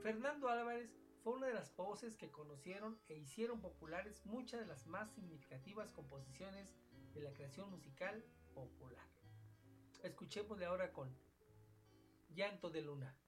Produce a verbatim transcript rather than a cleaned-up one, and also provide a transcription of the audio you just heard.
Fernando Álvarez fue una de las voces que conocieron e hicieron populares muchas de las más significativas composiciones de la creación musical popular. Escuchémosle ahora con Llanto de Luna.